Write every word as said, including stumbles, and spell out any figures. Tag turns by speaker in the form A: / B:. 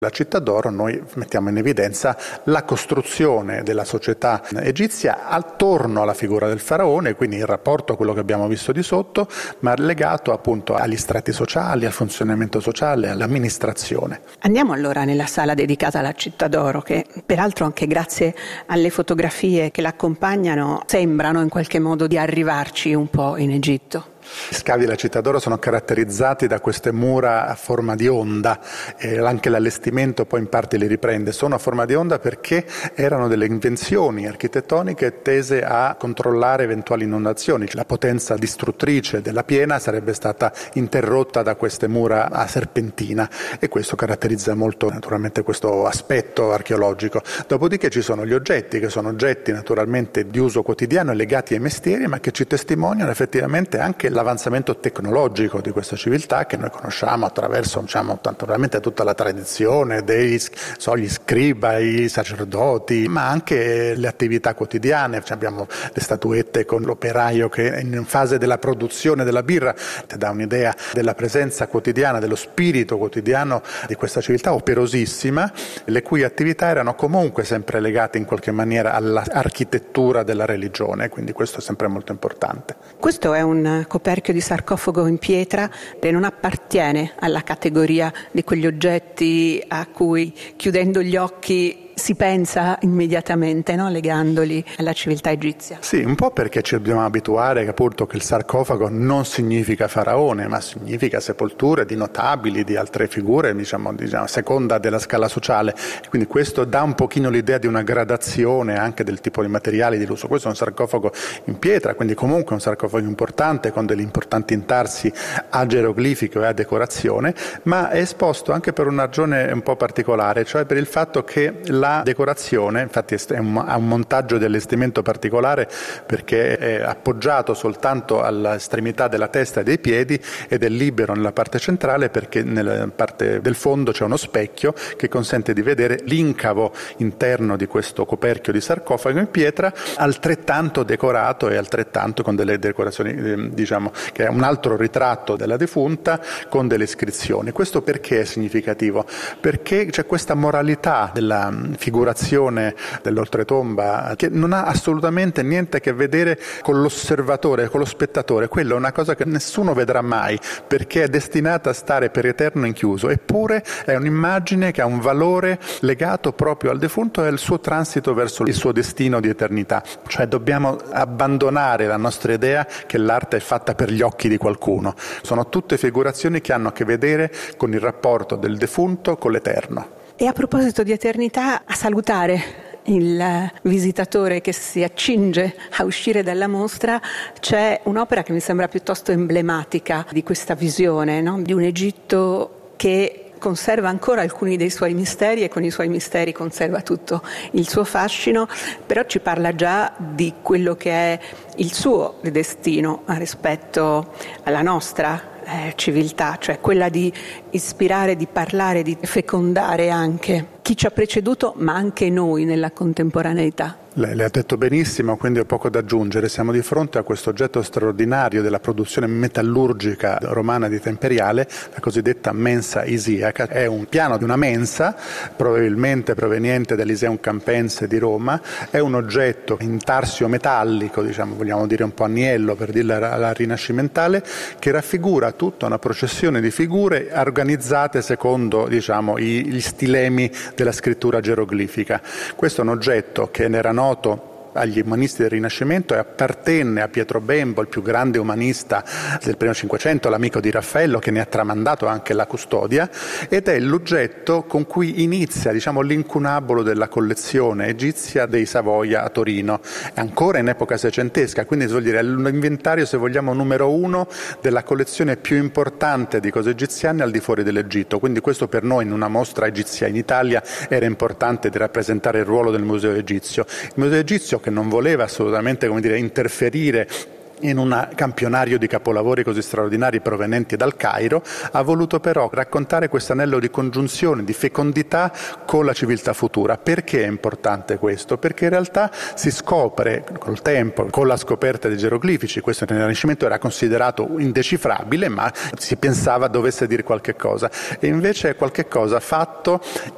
A: La città d'oro noi mettiamo in evidenza la costruzione della società egizia attorno alla figura del faraone, quindi in rapporto a quello che abbiamo visto di sotto, ma legato appunto agli strati sociali, al funzionamento sociale, all'amministrazione.
B: Andiamo allora nella sala dedicata alla città d'oro, che peraltro anche grazie alle fotografie che l'accompagnano sembrano in qualche modo di arrivarci un po' in Egitto.
A: Gli scavi della città d'oro sono caratterizzati da queste mura a forma di onda e anche l'allestimento poi in parte li riprende. Sono a forma di onda perché erano delle invenzioni architettoniche tese a controllare eventuali inondazioni. La potenza distruttrice della piena sarebbe stata interrotta da queste mura a serpentina e questo caratterizza molto naturalmente questo aspetto archeologico. Dopodiché ci sono gli oggetti che sono oggetti naturalmente di uso quotidiano e legati ai mestieri, ma che ci testimoniano effettivamente anche l'avanzamento tecnologico di questa civiltà che noi conosciamo attraverso, diciamo, naturalmente tutta la tradizione degli so, gli scriba, i sacerdoti, ma anche le attività quotidiane. Abbiamo le statuette con l'operaio che in fase della produzione della birra ti dà un'idea della presenza quotidiana, dello spirito quotidiano di questa civiltà operosissima, le cui attività erano comunque sempre legate in qualche maniera all'architettura della religione, quindi questo è sempre molto importante.
B: Questo è un coperchio di sarcofago in pietra che non appartiene alla categoria di quegli oggetti a cui chiudendo gli occhi si pensa immediatamente, no? Legandoli alla civiltà egizia.
A: Sì, un po' perché ci dobbiamo abituare che appunto che il sarcofago non significa faraone, ma significa sepolture di notabili, di altre figure, diciamo, diciamo a seconda della scala sociale. Quindi questo dà un pochino l'idea di una gradazione anche del tipo di materiali di uso. Questo è un sarcofago in pietra, quindi comunque un sarcofago importante con degli importanti intarsi a geroglifico e a decorazione, ma è esposto anche per una ragione un po' particolare, cioè per il fatto che la decorazione, infatti è un, ha un montaggio di allestimento particolare perché è appoggiato soltanto all'estremità della testa e dei piedi ed è libero nella parte centrale perché nella parte del fondo c'è uno specchio che consente di vedere l'incavo interno di questo coperchio di sarcofago in pietra, altrettanto decorato e altrettanto con delle decorazioni, diciamo che è un altro ritratto della defunta con delle iscrizioni. Questo perché è significativo? Perché c'è questa moralità della figurazione dell'oltretomba che non ha assolutamente niente a che vedere con l'osservatore, con lo spettatore. Quello è una cosa che nessuno vedrà mai perché è destinata a stare per eterno inchiuso, eppure è un'immagine che ha un valore legato proprio al defunto e al suo transito verso il suo destino di eternità. Cioè dobbiamo abbandonare la nostra idea che l'arte è fatta per gli occhi di qualcuno. Sono tutte figurazioni che hanno a che vedere con il rapporto del defunto con l'eterno.
B: E a proposito di eternità, a salutare il visitatore che si accinge a uscire dalla mostra, c'è un'opera che mi sembra piuttosto emblematica di questa visione, no? Di un Egitto che conserva ancora alcuni dei suoi misteri e con i suoi misteri conserva tutto il suo fascino, però ci parla già di quello che è il suo destino rispetto alla nostra eh, civiltà, cioè quella di ispirare, di parlare, di fecondare anche chi ci ha preceduto, ma anche noi nella contemporaneità.
A: Lei le ha detto benissimo, quindi ho poco da aggiungere. Siamo di fronte a questo oggetto straordinario della produzione metallurgica romana di Temperiale, la cosiddetta mensa isiaca. È un piano di una mensa, probabilmente proveniente dall'Iseum Campense di Roma. È un oggetto intarsio metallico, diciamo, vogliamo dire un po' agnello per dirla alla rinascimentale, che raffigura tutta una processione di figure organizzate secondo, diciamo, gli stilemi della scrittura geroglifica. Questo è un oggetto che era noto agli umanisti del Rinascimento e appartenne a Pietro Bembo, il più grande umanista del primo Cinquecento, l'amico di Raffaello, che ne ha tramandato anche la custodia, ed è l'oggetto con cui inizia, diciamo, l'incunabolo della collezione egizia dei Savoia a Torino, ancora in epoca seicentesca, quindi vuol dire l'inventario, se vogliamo, numero uno della collezione più importante di cose egiziane al di fuori dell'Egitto. Quindi questo per noi in una mostra egizia in Italia era importante di rappresentare il ruolo del Museo Egizio. Il Museo Egizio, che non voleva assolutamente, come dire, interferire in un campionario di capolavori così straordinari provenienti dal Cairo, ha voluto però raccontare questo anello di congiunzione, di fecondità con la civiltà futura. Perché è importante questo? Perché in realtà si scopre col tempo, con la scoperta dei geroglifici, questo nel Rinascimento era considerato indecifrabile, ma si pensava dovesse dire qualche cosa, e invece è qualche cosa fatto